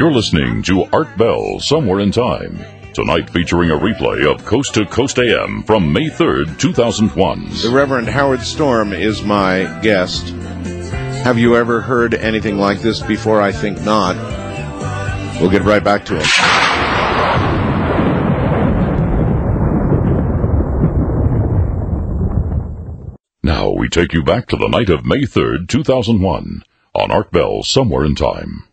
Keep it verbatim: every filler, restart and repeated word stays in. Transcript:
You're listening to Art Bell, Somewhere in Time. Tonight featuring a replay of Coast to Coast A M from May third, two thousand one. The Reverend Howard Storm is my guest. Have you ever heard anything like this before? I think not. We'll get right back to him. Now we take you back to the night of May third, two thousand one on Art Bell, Somewhere in Time.